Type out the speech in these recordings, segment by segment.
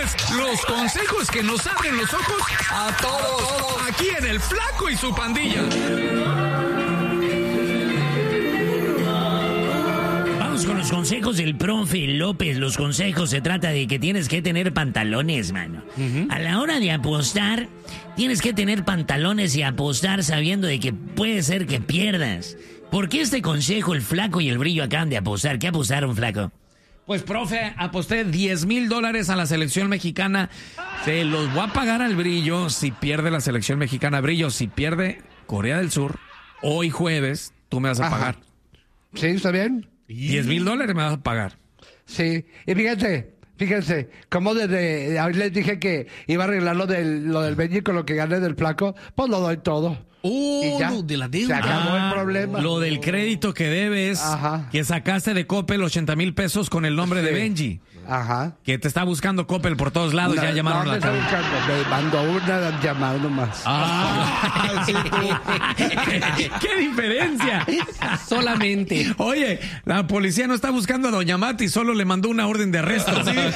tienes los consejos que nos abren los ojos a todos. Aquí en El Flaco y su Pandilla. Vamos con los consejos del profe López. Los consejos se trata de que tienes que tener pantalones, mano. A la hora de apostar, tienes que tener pantalones y apostar sabiendo de que puede ser que pierdas. ¿Por qué este consejo el Flaco y el Brillo acaban de apostar? ¿Qué apostaron, Flaco? Pues, profe, aposté $10,000 a la selección mexicana. Se los voy a pagar al Brillo si pierde la selección mexicana. Brillo, si pierde Corea del Sur, hoy jueves, tú me vas a pagar. Sí, ¿está bien? $10,000 me vas a pagar. Sí, y fíjense, como desde hoy les dije que iba a arreglar lo del Benji con lo que gané del Flaco, pues lo doy todo. Y ya, lo de la se deuda. acabó el problema. Lo del crédito que debes, que sacaste de Coppel $80,000 con el nombre de Benji. Ajá. Que te está buscando Coppel por todos lados, ya llamaron no, a la cabina. Me mandó una llamada nomás. Sí, ¡Qué diferencia! solamente. Oye, la policía no está buscando a Doña Mati, solo le mandó una orden de arresto.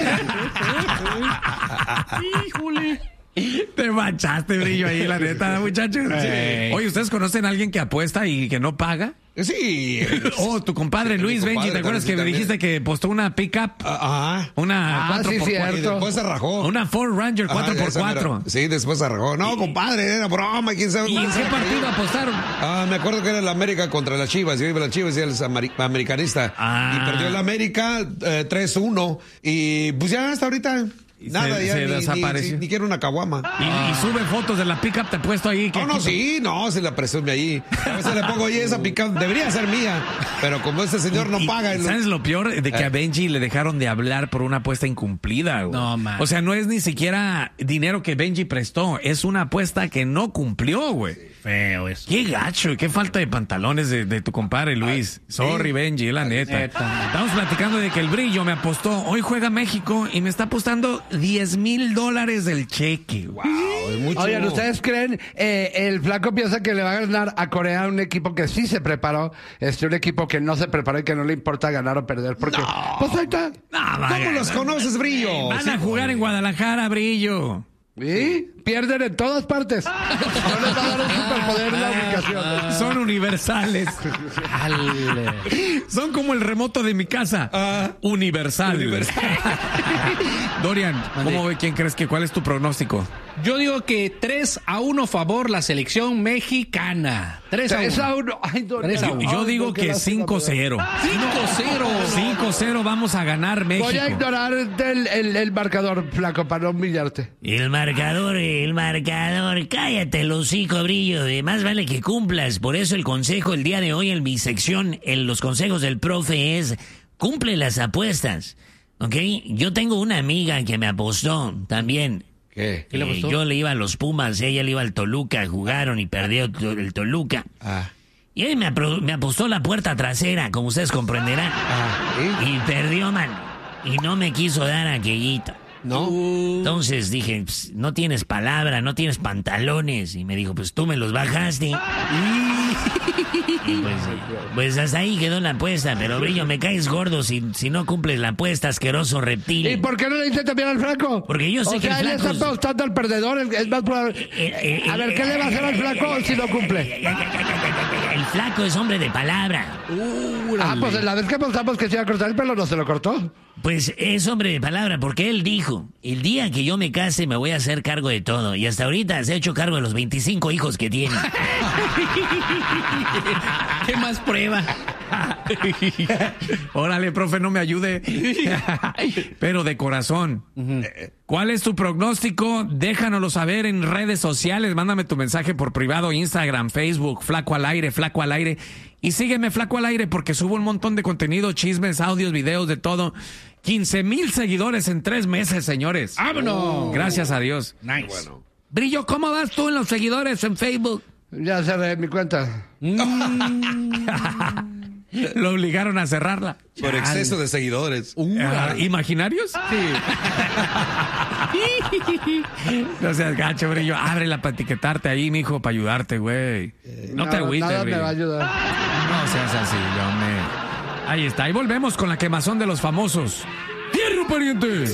Híjole. Te manchaste, Brillo, ahí, la neta, muchachos. Oye, ¿ustedes conocen a alguien que apuesta y que no paga? Sí. Oh, tu compadre Luis Benji, ¿te acuerdas que me dijiste que postó una pickup? Una 4x4. Sí, cierto. Y después se rajó. Una Ford Ranger 4x4. Sí, después se rajó. No, compadre, era broma, quién sabe. ¿Y en qué partido apostaron? Me acuerdo que era el América contra las Chivas. Yo iba a las Chivas y él es americanista. Y perdió el América 3-1. Y pues ya hasta ahorita... Nada, ya se desapareció. Ni quiero una caguama. Y sube fotos de la pickup, te he puesto ahí. Se la presume ahí. A veces le pongo ahí esa pickup, debería ser mía. Pero como este señor no paga. ¿Sabes lo peor? De que a Benji le dejaron de hablar por una apuesta incumplida, güey. No, man. O sea, no es ni siquiera dinero que Benji prestó, es una apuesta que no cumplió, güey. Feo eso. Qué gacho y qué falta de pantalones de tu compadre Luis. Sorry, Benji, la neta. Estamos platicando de que el Brillo me apostó. Hoy juega México y me está apostando $10,000 del cheque. Wow, es mucho. Oigan, ¿ustedes creen? El Flaco piensa que le va a ganar a Corea un equipo que sí se preparó, un equipo que no se preparó y que no le importa ganar o perder, porque pues ahí está. ¿Cómo los conoces, Brillo? Van a jugar en Guadalajara, Brillo. ¿Y? Pierden en todas partes. No les va a dar un superpoder la ubicación. Son universales. Son como el remoto de mi casa. Universal. Dorian, ¿quién crees cuál es tu pronóstico? Yo digo que 3-1 favor la selección mexicana. 3-1. Ay, Dorian. Yo digo que 5-0. 5-0 vamos a ganar México. Voy a ignorar el marcador, Flaco, para no humillarte. El marcador, cállate el hocico, Brillo, más vale que cumplas. Por eso el consejo el día de hoy en mi sección, en los consejos del profe es, cumple las apuestas, ¿ok? Yo tengo una amiga que me apostó también. ¿Qué le apostó? Yo le iba a los Pumas, ella le iba al Toluca, jugaron y perdió el Toluca. Y él me apostó la puerta trasera, como ustedes comprenderán. Y perdió, man. Y no me quiso dar aquellito. ¿No? Entonces dije, no tienes palabra, no tienes pantalones. Y me dijo, pues tú me los bajaste. Y pues hasta ahí quedó la apuesta. Pero Brillo, me caes gordo si no cumples la apuesta, asqueroso reptil. ¿Y por qué no le dice también al Flaco? Porque yo sé que el él Flaco... está apostando al perdedor, es más probable. A ver, ¿qué le va a hacer al Flaco si no cumple? El Flaco es hombre de palabra. Pues la vez que apostamos que se iba a cortar el pelo, no se lo cortó. Pues es hombre de palabra, porque él dijo, el día que yo me case me voy a hacer cargo de todo. Y hasta ahorita se ha hecho cargo de los 25 hijos que tiene. ¿Qué más prueba? Órale, profe, no me ayude. Pero de corazón. ¿Cuál es tu pronóstico? Déjanoslo saber en redes sociales. Mándame tu mensaje por privado, Instagram, Facebook, Flaco al Aire, Flaco al Aire. Y sígueme, Flaco al Aire, porque subo un montón de contenido, chismes, audios, videos, de todo. 15,000 seguidores en 3 meses, señores. ¡Vámonos! Gracias a Dios. Nice. Bueno. Brillo, ¿cómo vas tú en los seguidores en Facebook? Ya cerré mi cuenta. Lo obligaron a cerrarla. Por exceso de seguidores. ¿Imaginarios? Sí. No seas gacho, Brillo. Ábrela para etiquetarte ahí, mijo, para ayudarte, güey. No te agüites, Nada Brillo. me va a ayudar. No seas así, hombre. Ahí está. Y volvemos con la quemazón de los famosos. ¡Fierro, pariente!